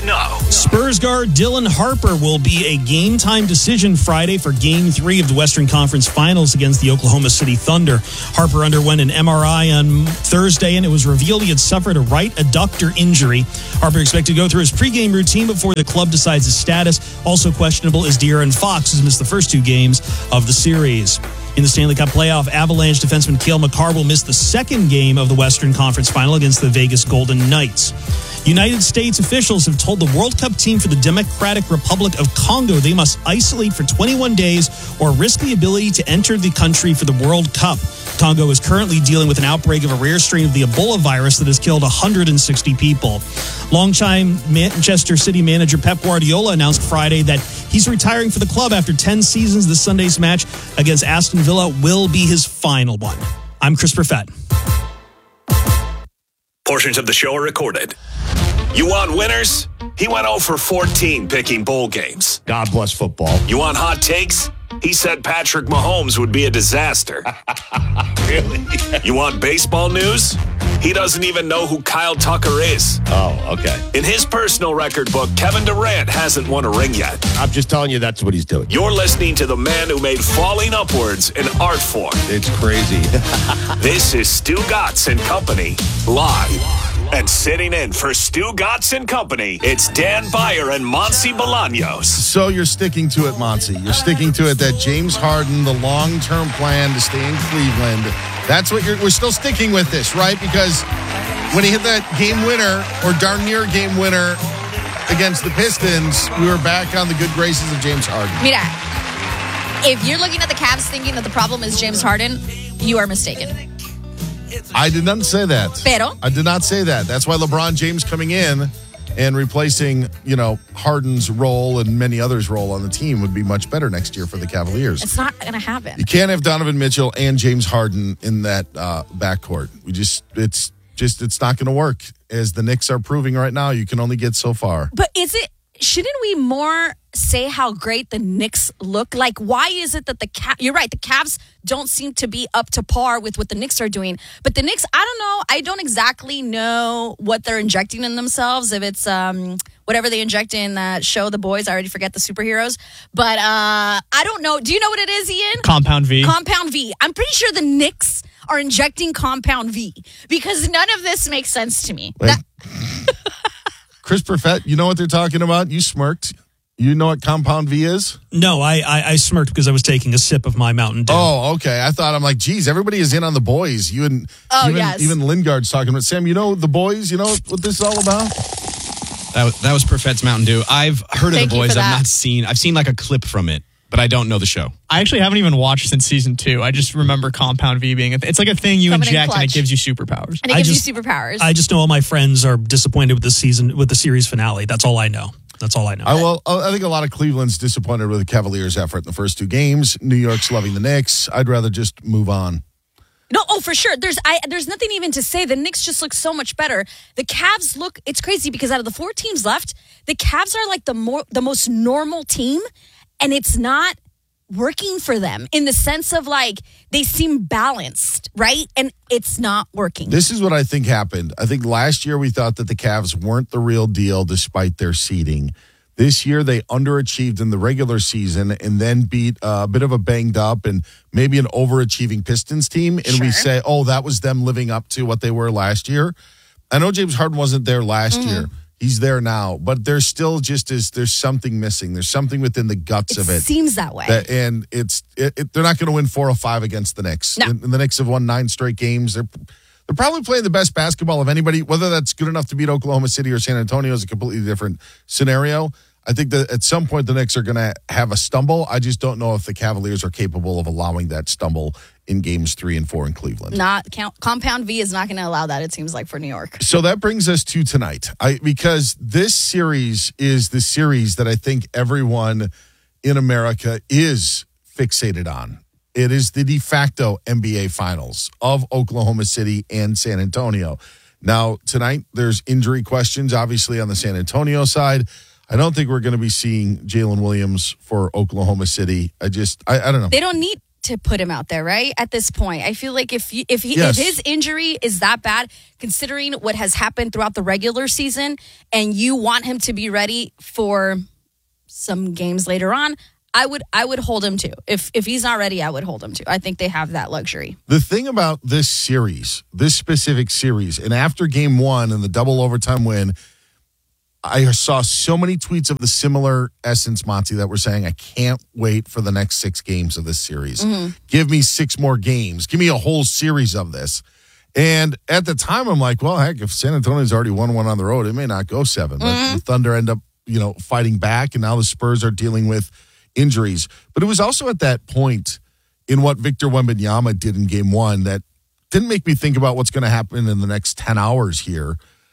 know. Spurs guard Dylan Harper will be a game-time decision Friday for Game 3 of the Western Conference Finals against the Oklahoma City Thunder. Harper underwent an MRI on Thursday, and it was revealed he had suffered a right adductor injury. Harper expected to go through his pregame routine before the club decides his status. Also questionable is De'Aaron Fox, who's missed the first 2 games of the series. In the Stanley Cup playoff, Avalanche defenseman Cale Makar will miss the second game of the Western Conference Final against the Vegas Golden Knights. United States officials have told the World Cup team for the Democratic Republic of Congo they must isolate for 21 days or risk the ability to enter the country for the World Cup. Congo is currently dealing with an outbreak of a rare strain of the Ebola virus that has killed 160 people. Longtime Manchester City manager Pep Guardiola announced Friday that he's retiring for the club after 10 seasons. This Sunday's match against Aston Villa will be his final one. I'm Chris Perfett. Portions of the show are recorded. You want winners? He went 0 for 14 picking bowl games. God bless football. You want hot takes? He said Patrick Mahomes would be a disaster. Really? You want baseball news? He doesn't even know who Kyle Tucker is. Oh, okay. In his personal record book, Kevin Durant hasn't won a ring yet. I'm just telling you that's what he's doing. You're listening to the man who made falling upwards an art form. It's crazy. This is Stu Gatz and Company, live. And sitting in for Stu Gatz and Company, it's Dan Beyer and Monty Bolaños. So you're sticking to it, Monty. You're sticking to it that James Harden, the long-term plan to stay in Cleveland, that's what we're still sticking with this, right? Because when he hit that game winner or darn near game winner against the Pistons, we were back on the good graces of James Harden. Mira, if you're looking at the Cavs thinking that the problem is James Harden, you are mistaken. I did not say that. Pero? I did not say that. That's why LeBron James coming in and replacing, Harden's role and many others' role on the team would be much better next year for the Cavaliers. It's not going to happen. You can't have Donovan Mitchell and James Harden in that backcourt. It's not going to work. As the Knicks are proving right now, you can only get so far. But shouldn't we more say how great the Knicks look? Like, why is it that you're right, the Cavs don't seem to be up to par with what the Knicks are doing. But the Knicks, I don't know. I don't exactly know what they're injecting in themselves. If it's whatever they inject in that show, The Boys. I already forget the superheroes. But I don't know. Do you know what it is, Ian? Compound V. Compound V. I'm pretty sure the Knicks are injecting Compound V because none of this makes sense to me. Chris Perfett, you know what they're talking about? You smirked. You know what Compound V is? No, I smirked because I was taking a sip of my Mountain Dew. Oh, okay. I'm like, geez, everybody is in on The Boys. Even Lingard's talking about. Sam, you know The Boys? You know what this is all about? That was Perfett's Mountain Dew. I've heard of Thank The you Boys. for that. I've seen like a clip from it, but I don't know the show. I actually haven't even watched since season 2. I just remember Compound V being it's like a thing you Coming in inject and it clutch. gives you superpowers. And it gives you superpowers. I just know all my friends are disappointed with the series finale. That's all I know. I think a lot of Cleveland's disappointed with the Cavaliers' effort in the first 2 games. New York's loving the Knicks. I'd rather just move on. No, for sure. There's nothing even to say. The Knicks just look so much better. The Cavs look, it's crazy because out of the 4 teams left, the Cavs are like the most normal team, and it's not working for them in the sense of like they seem balanced, right? And it's not working. This is what I think happened. I think last year we thought that the Cavs weren't the real deal despite their seeding. This year they underachieved in the regular season and then beat a bit of a banged up and maybe an overachieving Pistons team. And we say, oh, that was them living up to what they were last year. I know James Harden wasn't there last year. He's there now, but there's still there's something missing. There's something within the guts of it. It seems that way. And they're not going to win 4 or 5 against the Knicks. No. And the Knicks have won 9 straight games. They're probably playing the best basketball of anybody. Whether that's good enough to beat Oklahoma City or San Antonio is a completely different scenario. I think that at some point the Knicks are going to have a stumble. I just don't know if the Cavaliers are capable of allowing that stumble in games 3 and 4 in Cleveland. Compound V is not going to allow that, it seems like, for New York. So that brings us to tonight. Because this series is the series that I think everyone in America is fixated on. It is the de facto NBA Finals of Oklahoma City and San Antonio. Now, tonight, there's injury questions, obviously, on the San Antonio side. I don't think we're going to be seeing Jalen Williams for Oklahoma City. I don't know. They don't need to put him out there, right? At this point, I feel like if Yes. his injury is that bad, considering what has happened throughout the regular season, and you want him to be ready for some games later on, I would hold him to. If he's not ready, I would hold him to. I think they have that luxury. The thing about this series, this specific series, and after game one and the double overtime win, I saw so many tweets of the similar essence, Monty, that were saying, I can't wait for the next 6 games of this series. Give me 6 more games. Give me a whole series of this. And at the time, I'm like, well, heck, if San Antonio's already won one on the road, it may not go 7. But the Thunder end up, fighting back, and now the Spurs are dealing with injuries. But it was also at that point in what Victor Wembanyama did in game 1 that didn't make me think about what's going to happen in the next 10 hours here.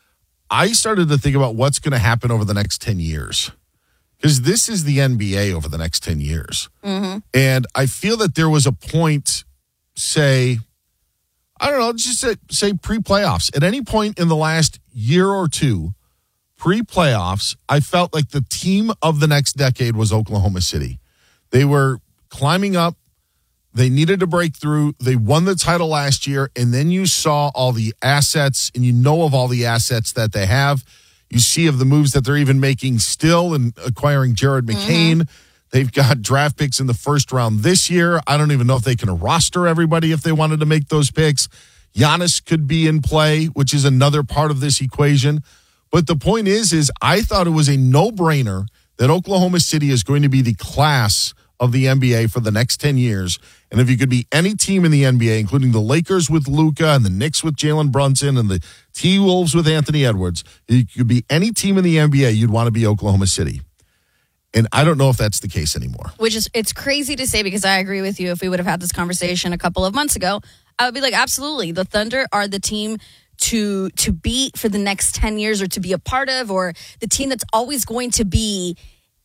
I started to think about what's going to happen over the next 10 years. Because this is the NBA over the next 10 years. And I feel that there was a point, say, I don't know, just say pre-playoffs. At any point in the last year or two, pre-playoffs, I felt like the team of the next decade was Oklahoma City. They were climbing up. They needed to break through. They won the title last year, and then you saw all the assets, and you know of all the assets that they have. You see of the moves that they're even making still and acquiring Jared McCain. They've got draft picks in the first round this year. I don't even know if they can roster everybody if they wanted to make those picks. Giannis could be in play, which is another part of this equation. But the point is I thought it was a no-brainer that Oklahoma City is going to be the class of the NBA for the next 10 years. And if you could be any team in the NBA, including the Lakers with Luka and the Knicks with Jalen Brunson and the T-Wolves with Anthony Edwards, you could be any team in the NBA, you'd want to be Oklahoma City. And I don't know if that's the case anymore. It's crazy to say, because I agree with you. If we would have had this conversation a couple of months ago, I would be like, absolutely. The Thunder are the team to beat for the next 10 years, or to be a part of, or the team that's always going to be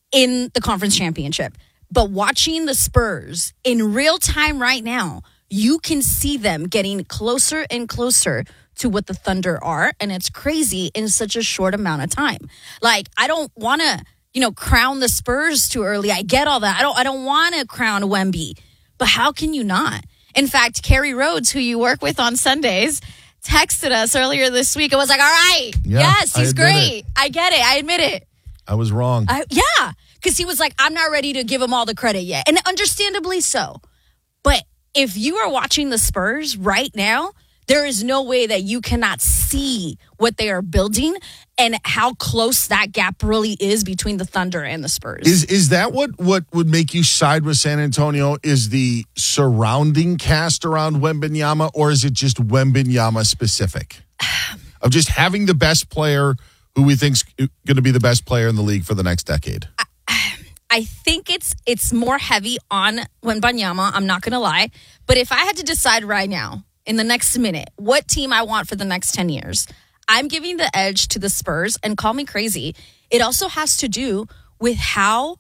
in the conference championship. But watching the Spurs in real time right now, you can see them getting closer and closer to what the Thunder are. And it's crazy in such a short amount of time. Like, I don't want to, crown the Spurs too early. I get all that. I don't want to crown Wemby. But how can you not? In fact, Kerry Rhodes, who you work with on Sundays, texted us earlier this week and was like, all right, yes, he's great. I get it. I admit it. I was wrong. Yeah. Because he was like, I'm not ready to give him all the credit yet. And understandably so. But if you are watching the Spurs right now, there is no way that you cannot see what they are building and how close that gap really is between the Thunder and the Spurs. Is that what would make you side with San Antonio? Is the surrounding cast around Wembanyama, or is it just Wembanyama specific? Of just having the best player who we think's going to be the best player in the league for the next decade? I think it's more heavy on Wembanyama, I'm not going to lie. But if I had to decide right now, in the next minute, what team I want for the next 10 years, I'm giving the edge to the Spurs. And call me crazy, it also has to do with how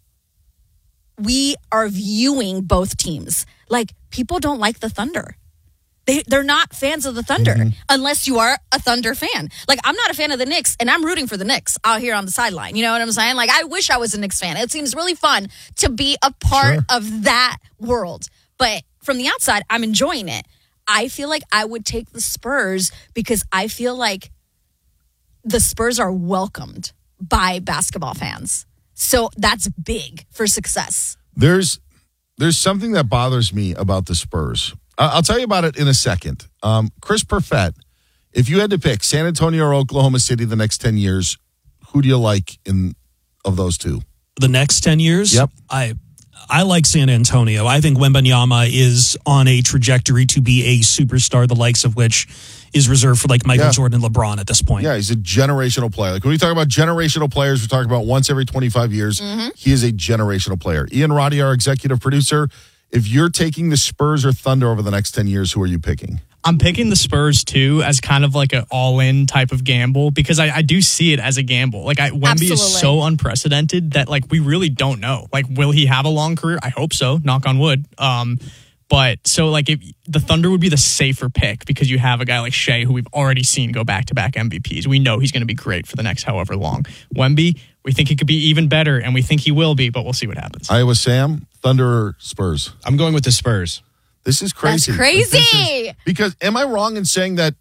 we are viewing both teams. Like, people don't like the Thunder. They're not fans of the Thunder unless you are a Thunder fan. Like, I'm not a fan of the Knicks, and I'm rooting for the Knicks out here on the sideline. You know what I'm saying? Like, I wish I was a Knicks fan. It seems really fun to be a part of that world. But from the outside, I'm enjoying it. I feel like I would take the Spurs because I feel like the Spurs are welcomed by basketball fans. So that's big for success. There's something that bothers me about the Spurs. I'll tell you about it in a second. Chris Perfett, if you had to pick San Antonio or Oklahoma City the next 10 years, who do you like of those two? The next 10 years? Yep. I like San Antonio. I think Wembanyama is on a trajectory to be a superstar, the likes of which is reserved for like Michael Jordan and LeBron at this point. Yeah, he's a generational player. Like, when we talk about generational players, we're talking about once every 25 years. He is a generational player. Ian Roddy, our executive producer, if you're taking the Spurs or Thunder over the next 10 years, who are you picking? I'm picking the Spurs, too, as kind of like an all-in type of gamble, because I do see it as a gamble. Like, Wemby is so unprecedented that, like, we really don't know. Like, will he have a long career? I hope so, knock on wood. But, so, like, if the Thunder would be the safer pick because you have a guy like Shea who we've already seen go back-to-back MVPs. We know he's going to be great for the next however long. Wemby, we think he could be even better, and we think he will be, but we'll see what happens. Iowa Sam, Thunder or Spurs? I'm going with the Spurs. This is crazy. That's crazy. Because am I wrong in saying that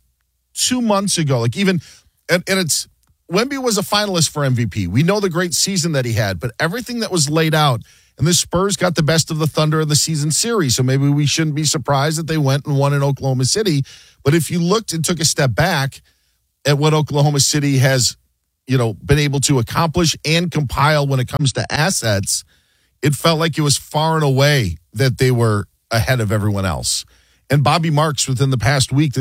2 months ago, like even, and it's, Wemby was a finalist for MVP. We know the great season that he had, but everything that was laid out, and the Spurs got the best of the Thunder in the season series, so maybe we shouldn't be surprised that they went and won in Oklahoma City. But if you looked and took a step back at what Oklahoma City has, been able to accomplish and compile when it comes to assets, it felt like it was far and away that they were ahead of everyone else. And Bobby Marks, this past week,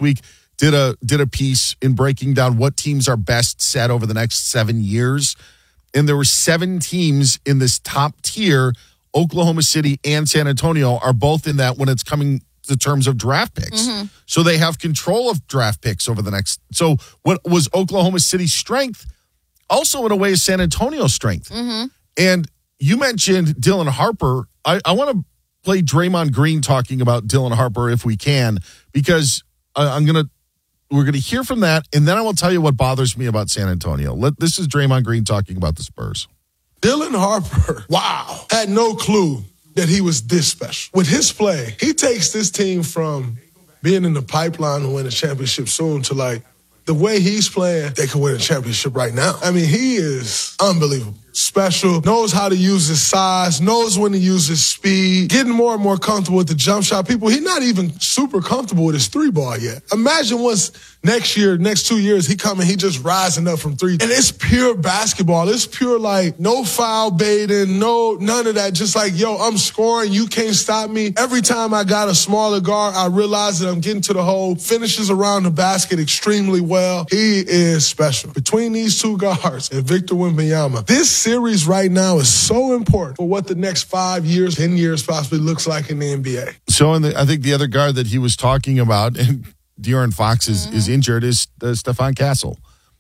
did a piece in breaking down what teams are best set over the next 7 years. And there were 7 teams in this top tier. Oklahoma City and San Antonio are both in that when it's coming to terms of draft picks. Mm-hmm. So they have control of draft picks over the next. So what was Oklahoma City's strength also in a way is San Antonio's strength. Mm-hmm. And you mentioned Dylan Harper. I want to play Draymond Green talking about Dylan Harper if we can, because we're going to hear from that, and then I will tell you what bothers me about San Antonio. This is Draymond Green talking about the Spurs. Dylan Harper, wow, had no clue that he was this special. With his play, he takes this team from being in the pipeline to win a championship soon to the way he's playing, they could win a championship right now. I mean, he is unbelievable. Special, knows how to use his size, knows when to use his speed, getting more and more comfortable with the jump shot. He's not even super comfortable with his 3-ball yet. Imagine once next 2 years, he just rising up from 3. And it's pure basketball. It's pure no foul baiting, none of that. Just I'm scoring, you can't stop me. Every time I got a smaller guard, I realize that I'm getting to the hole, finishes around the basket extremely well. He is special. Between these 2 guards and Victor Wembanyama, this series right now is so important for what the next 5 years, 10 years possibly looks like in the NBA. So I think the other guard that he was talking about, and De'Aaron Fox is injured, is Stephon Castle.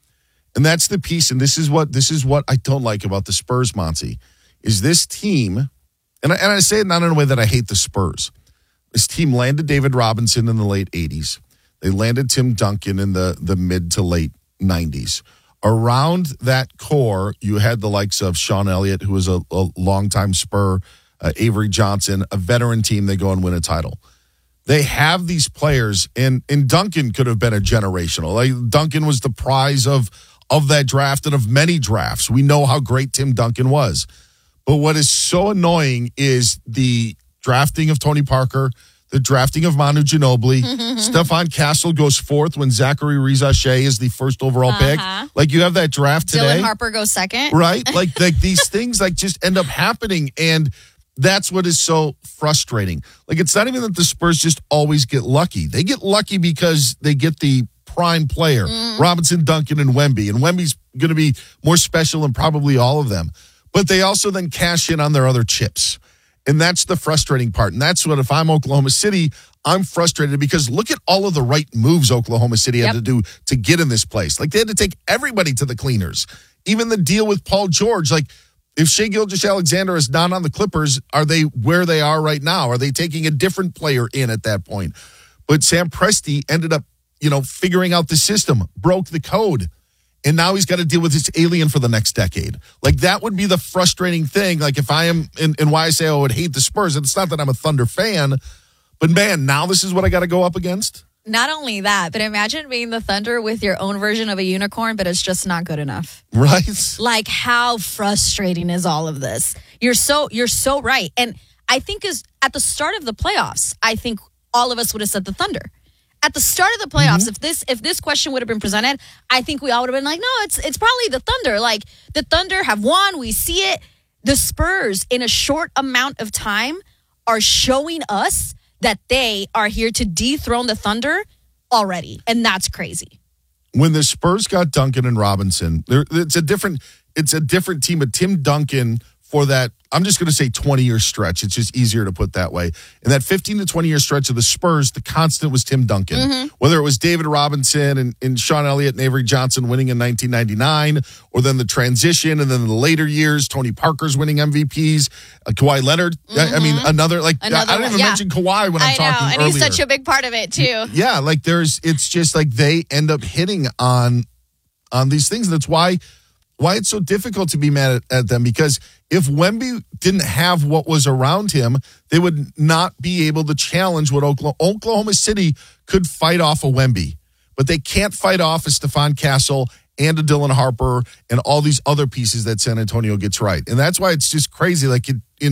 And that's the piece, and this is what I don't like about the Spurs, Monty, is this team, and I say it not in a way that I hate the Spurs. This team landed David Robinson in the late 80s. They landed Tim Duncan in the mid to late 90s. Around that core, you had the likes of Sean Elliott, who was a longtime Spur, Avery Johnson, a veteran team. They go and win a title. They have these players, and Duncan could have been a generational. Duncan was the prize of that draft and of many drafts. We know how great Tim Duncan was. But what is so annoying is the drafting of Tony Parker, the drafting of Manu Ginobili. Stephon Castle goes 4th when Zachary Rizache is the first overall pick. You have that draft today. Dylan Harper goes 2nd. Right? These things just end up happening, and that's what is so frustrating. It's not even that the Spurs just always get lucky. They get lucky because they get the prime player, Robinson, Duncan, and Wemby. And Wemby's going to be more special than probably all of them. But they also then cash in on their other chips. And that's the frustrating part. And that's what, if I'm Oklahoma City, I'm frustrated because look at all of the right moves Oklahoma City had to do to get in this place. They had to take everybody to the cleaners. Even the deal with Paul George. If Shai Gilgeous-Alexander is not on the Clippers, are they where they are right now? Are they taking a different player in at that point? But Sam Presti ended up, figuring out the system, broke the code. And now he's got to deal with this alien for the next decade. That would be the frustrating thing. If I am, and why I say I would hate the Spurs, it's not that I'm a Thunder fan, but man, now this is what I got to go up against. Not only that, but imagine being the Thunder with your own version of a unicorn, but it's just not good enough. Right? How frustrating is all of this? You're so right. And I think at the start of the playoffs, I think all of us would have said the Thunder. At the start of the playoffs, if this question would have been presented, I think we all would have been no, it's probably the Thunder. The Thunder have won. We see it. The Spurs, in a short amount of time, are showing us that they are here to dethrone the Thunder already. And that's crazy. When the Spurs got Duncan and Robinson, it's a different team. But Tim Duncan, for that, I'm just going to say 20-year stretch. It's just easier to put that way. In that 15 to 20-year stretch of the Spurs, the constant was Tim Duncan. Whether it was David Robinson and Sean Elliott and Avery Johnson winning in 1999, or then the transition, and then the later years, Tony Parker's winning MVPs, Kawhi Leonard. I mean, another I didn't even mention Kawhi when I'm talking earlier. And he's such a big part of it, too. Yeah, it's just they end up hitting on these things. That's why why it's so difficult to be mad at them, because if Wemby didn't have what was around him, they would not be able to challenge what Oklahoma City could fight off a Wemby. But they can't fight off a Stephon Castle and a Dylan Harper and all these other pieces that San Antonio gets right. And that's why it's just crazy. Like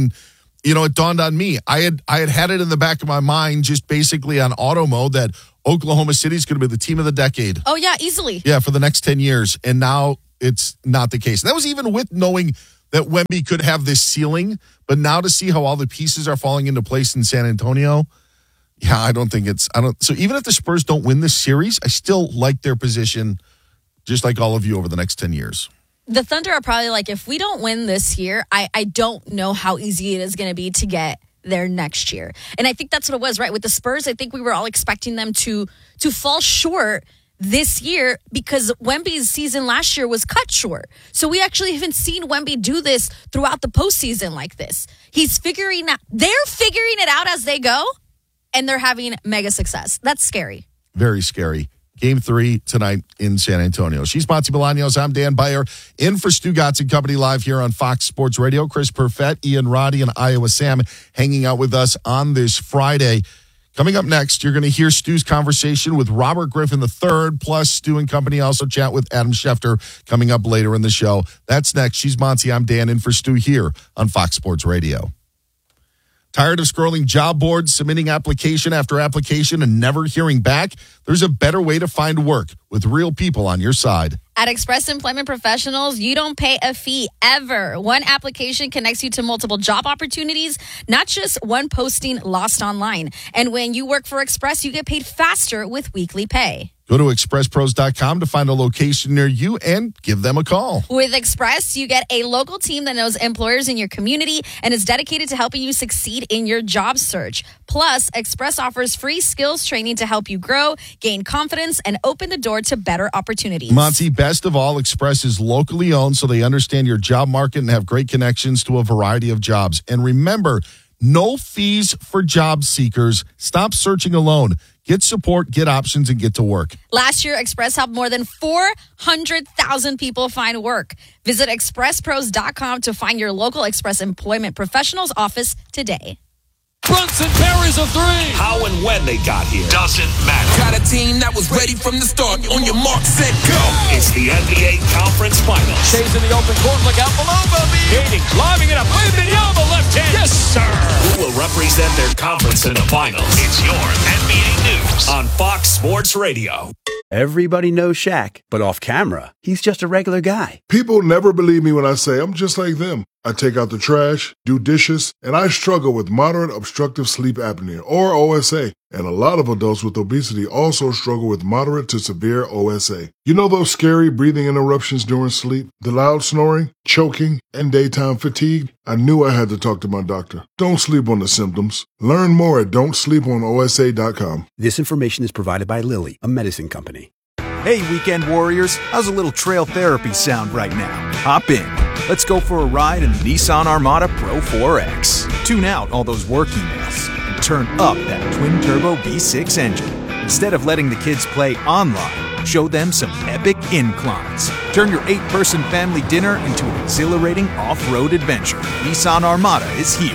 it dawned on me. I had it in the back of my mind, just basically on auto mode, that Oklahoma City is going to be the team of the decade. Oh, yeah, easily. Yeah, for the next 10 years. And now it's not the case. That was even with knowing that Wemby could have this ceiling. But now to see how all the pieces are falling into place in San Antonio, yeah, I don't think so even if the Spurs don't win this series, I still like their position, just like all of you, over the next 10 years. The Thunder are probably like, if we don't win this year, I don't know how easy it is going to be to get there next year. And I think that's what it was, right? With the Spurs, I think we were all expecting them to fall short this year because Wemby's season last year was cut short. So we actually haven't seen Wemby do this throughout the postseason like this. They're figuring it out as they go, and they're having mega success. That's scary. Very scary. Game 3 tonight in San Antonio. She's Monty Bolaños. I'm Dan Beyer, in for Stu Gotts and Company live here on Fox Sports Radio. Chris Perfett, Ian Roddy, and Iowa Sam hanging out with us on this Friday. Coming up next, you're going to hear Stu's conversation with Robert Griffin III, plus Stu and Company also chat with Adam Schefter coming up later in the show. That's next. She's Monty. I'm Dan, in for Stu here on Fox Sports Radio. Tired of scrolling job boards, submitting application after application, and never hearing back? There's a better way to find work with real people on your side. At Express Employment Professionals, you don't pay a fee ever. One application connects you to multiple job opportunities, not just one posting lost online. And when you work for Express, you get paid faster with weekly pay. Go to expresspros.com to find a location near you and give them a call. With Express, you get a local team that knows employers in your community and is dedicated to helping you succeed in your job search. Plus, Express offers free skills training to help you grow, gain confidence, and open the door to better opportunities. Monty, best of all, Express is locally owned, so they understand your job market and have great connections to a variety of jobs. And remember, no fees for job seekers. Stop searching alone. Get support, get options, and get to work. Last year, Express helped more than 400,000 people find work. Visit expresspros.com to find your local Express Employment Professionals office today. Brunson parries a three. How and when they got here doesn't matter. Got a team that was ready from the start. On your mark, set, go. It's the NBA Conference Finals. Stays in the open court. Look out below, Bubby. Hating, lobbing it up. Wembanyama left hand. Yes, sir. Who will represent their conference in the finals? It's your NBA News on Fox Sports Radio. Everybody knows Shaq, but off camera, he's just a regular guy. People never believe me when I say I'm just like them. I take out the trash, do dishes, and I struggle with moderate obstructive sleep apnea, or OSA. And a lot of adults with obesity also struggle with moderate to severe OSA. You know those scary breathing interruptions during sleep, the loud snoring, choking, and daytime fatigue? I knew I had to talk to my doctor. Don't sleep on the symptoms. Learn more at don'tsleeponosa.com. This information is provided by Lilly, a medicine company. Hey, weekend warriors, how's a little trail therapy sound right now? Hop in. Let's go for a ride in the Nissan Armada Pro 4X. Tune out all those work emails and turn up that twin-turbo V6 engine. Instead of letting the kids play online, show them some epic inclines. Turn your 8-person family dinner into an exhilarating off-road adventure. Nissan Armada is here.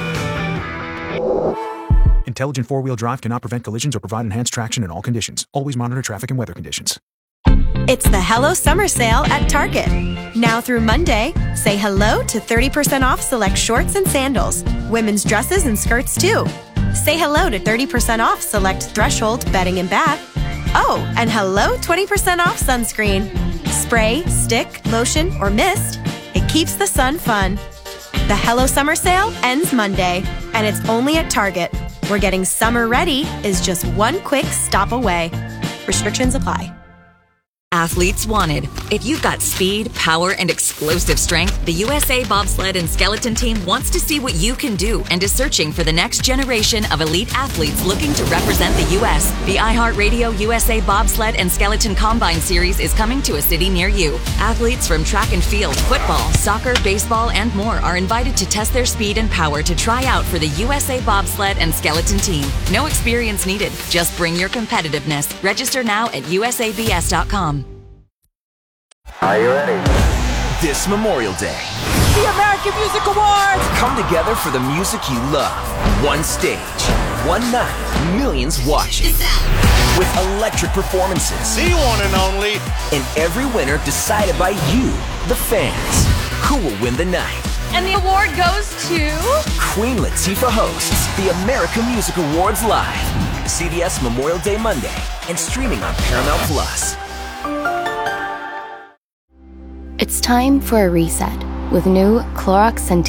Intelligent four-wheel drive cannot prevent collisions or provide enhanced traction in all conditions. Always monitor traffic and weather conditions. It's the Hello Summer Sale at Target. Now through Monday, say hello to 30% off select shorts and sandals. Women's dresses and skirts too. Say hello to 30% off select Threshold bedding and bath. Oh, and hello 20% off sunscreen. Spray, stick, lotion, or mist. It keeps the sun fun. The Hello Summer Sale ends Monday, and it's only at Target, where getting summer ready is just one quick stop away. Restrictions apply. Athletes wanted. If you've got speed, power, and explosive strength, the USA Bobsled and Skeleton Team wants to see what you can do and is searching for the next generation of elite athletes looking to represent the U.S. The iHeartRadio USA Bobsled and Skeleton Combine Series is coming to a city near you. Athletes from track and field, football, soccer, baseball, and more are invited to test their speed and power to try out for the USA Bobsled and Skeleton Team. No experience needed. Just bring your competitiveness. Register now at usabs.com. Are you ready? this Memorial Day. The American Music Awards! Come together for the music you love. One stage, one night, millions watching. With electric performances. The one and only. And every winner decided by you, the fans. Who will win the night? And the award goes to... Queen Latifah hosts the American Music Awards live. CBS Memorial Day Monday and streaming on Paramount Plus. It's time for a reset with new Clorox Scentiva